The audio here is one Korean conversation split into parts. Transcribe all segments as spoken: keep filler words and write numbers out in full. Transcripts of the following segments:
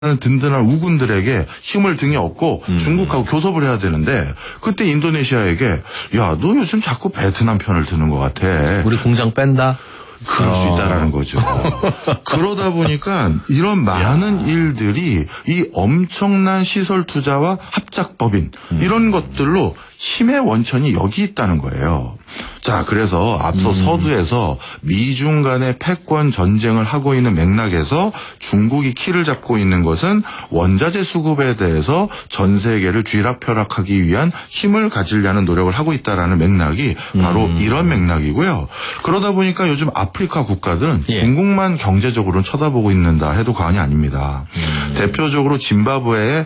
든든한 우군들에게 힘을 등에 업고 음. 중국하고 교섭을 해야 되는데 그때 인도네시아에게 야, 너 요즘 자꾸 베트남 편을 드는 것 같아. 우리 공장 뺀다? 그럴 어. 수 있다라는 거죠. 그러다 보니까 이런 많은 야. 일들이 이 엄청난 시설 투자와 합작법인 음. 이런 것들로 힘의 원천이 여기 있다는 거예요. 자, 그래서 앞서 음. 서두에서 미중 간의 패권 전쟁을 하고 있는 맥락에서 중국이 키를 잡고 있는 것은 원자재 수급에 대해서 전 세계를 쥐락펴락하기 위한 힘을 가지려는 노력을 하고 있다라는 맥락이 바로 음. 이런 맥락이고요. 그러다 보니까 요즘 아프리카 국가들은 예. 중국만 경제적으로는 쳐다보고 있는다 해도 과언이 아닙니다. 음. 대표적으로 짐바브웨의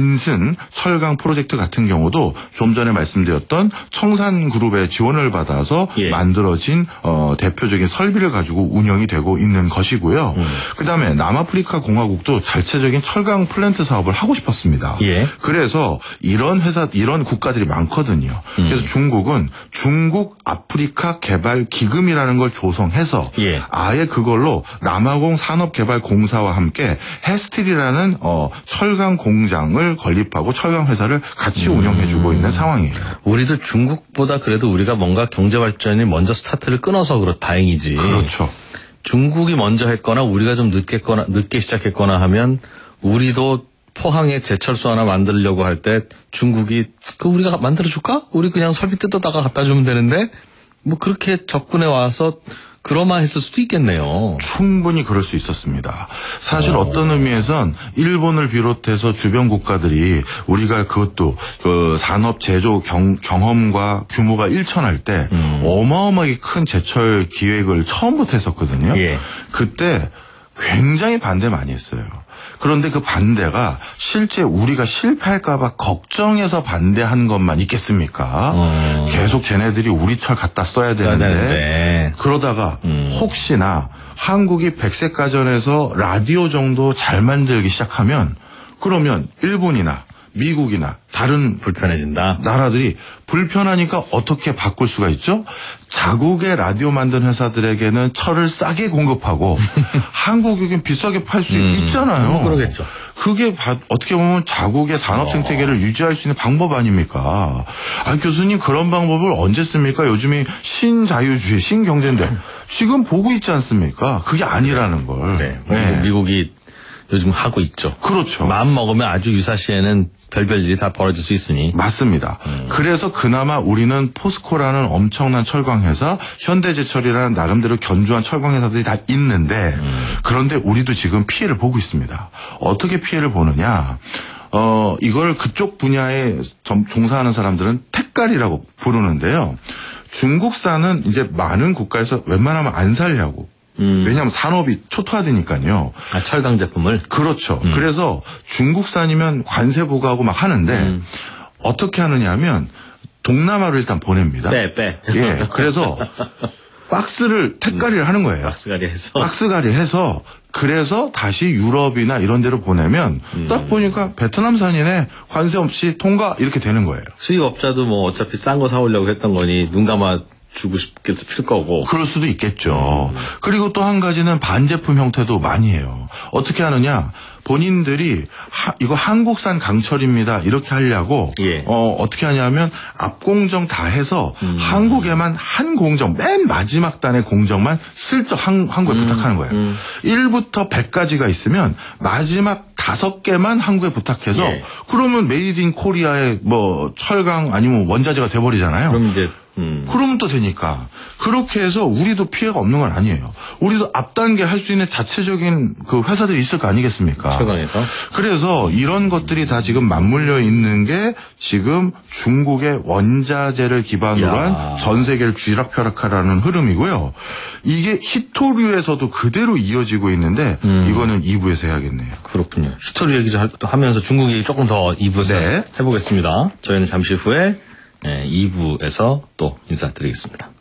딘슨 철강 프로젝트 같은 경우도 좀 전에 말씀드렸던 청산그룹의 지원을 받아서 예. 만들어진 어, 대표적인 설비를 가지고 운영이 되고 있는 것이고요. 음. 그다음에 남아프리카 공화국도 자체적인 철강 플랜트 사업을 하고 싶었습니다. 예. 그래서 이런 회사, 이런 국가들이 많거든요. 음. 그래서 중국은 중국 아프리카 개발 기금이라는 걸 조성해서 예. 아예 그걸로 남아공 산업개발공사와 함께 해스틸이라는 어, 철강 공장을 건립하고 철강 회사를 같이 음. 운영해주고 있는 상황이에요. 우리도 중국보다 그래도 우리가 뭔가 경제 발전이 먼저 스타트를 끊어서 그렇 다행이지. 그렇죠. 중국이 먼저 했거나 우리가 좀 늦겠거나 늦게 시작했거나 하면 우리도 포항에 제철소 하나 만들려고 할 때 중국이 그 우리가 만들어 줄까? 우리 그냥 설비 뜯어다가 갖다 주면 되는데 뭐 그렇게 접근해 와서 그러마했을 수도 있겠네요. 충분히 그럴 수 있었습니다. 사실 어. 어떤 의미에선 일본을 비롯해서 주변 국가들이 우리가 그것도 그 산업 제조 경, 경험과 규모가 일천할 때 음. 어마어마하게 큰 제철 기획을 처음부터 했었거든요. 예. 그때 굉장히 반대 많이 했어요. 그런데 그 반대가 실제 우리가 실패할까 봐 걱정해서 반대한 것만 있겠습니까? 어. 계속 쟤네들이 우리 철 갖다 써야 되는데 네. 그러다가 음. 혹시나 한국이 백색가전에서 라디오 정도 잘 만들기 시작하면 그러면 일본이나 미국이나 다른 불편해진다. 나라들이 불편하니까 어떻게 바꿀 수가 있죠? 자국의 라디오 만든 회사들에게는 철을 싸게 공급하고 한국에겐 비싸게 팔 수 음, 있잖아요. 그러겠죠. 그게 바, 어떻게 보면 자국의 산업 생태계를 어. 유지할 수 있는 방법 아닙니까? 아, 교수님 그런 방법을 언제 씁니까? 요즘이 신자유주의, 신경제인데 지금 보고 있지 않습니까? 그게 아니라는 걸. 그래. 네. 미국이 요즘 하고 있죠. 그렇죠. 마음 먹으면 아주 유사시에는 별별 일이 다 벌어질 수 있으니. 맞습니다. 음. 그래서 그나마 우리는 포스코라는 엄청난 철강회사, 현대제철이라는 나름대로 견주한 철강회사들이 다 있는데 음. 그런데 우리도 지금 피해를 보고 있습니다. 어떻게 피해를 보느냐. 어, 이걸 그쪽 분야에 종사하는 사람들은 택갈이라고 부르는데요. 중국산은 이제 많은 국가에서 웬만하면 안 살려고. 음. 왜냐하면 산업이 초토화되니까요. 아, 철강 제품을? 그렇죠. 음. 그래서 중국산이면 관세 부과하고 막 하는데 음. 어떻게 하느냐 하면 동남아로 일단 보냅니다. 빼, 빼. 예. 그래서 박스를 택가리를 음. 하는 거예요. 박스가리 해서. 박스가리 해서 그래서 다시 유럽이나 이런 데로 보내면 음. 딱 보니까 베트남산이네 관세 없이 통과 이렇게 되는 거예요. 수입업자도 뭐 어차피 싼 거 사오려고 했던 거니 눈 감아 주고 싶겠어 필 거고. 그럴 수도 있겠죠. 음. 그리고 또 한 가지는 반제품 형태도 많이 해요. 어떻게 하느냐. 본인들이 하, 이거 한국산 강철입니다. 이렇게 하려고 예. 어, 어떻게 하냐면 앞공정 다 해서 음. 한국에만 한 공정 맨 마지막 단의 공정만 슬쩍 한, 한국에 음. 부탁하는 거예요. 음. 일부터 백까지가 있으면 마지막 다섯 개만 한국에 부탁해서 예. 그러면 메이드 인 코리아의 뭐 철강 아니면 원자재가 돼버리잖아요. 그럼 이제 음. 그러면 또 되니까 그렇게 해서 우리도 피해가 없는 건 아니에요. 우리도 앞단계 할 수 있는 자체적인 그 회사들이 있을 거 아니겠습니까? 철강에서. 그래서 이런 것들이 다 지금 맞물려 있는 게 지금 중국의 원자재를 기반으로 야. 한 전 세계를 쥐락펴락하라는 흐름이고요. 이게 히토류에서도 그대로 이어지고 있는데 음. 이거는 이 부에서 해야겠네요. 그렇군요. 히토류 얘기 좀 하면서 중국 얘기 조금 더 이 부에서 네. 해보겠습니다. 저희는 잠시 후에 네, 이 부에서 또 인사드리겠습니다.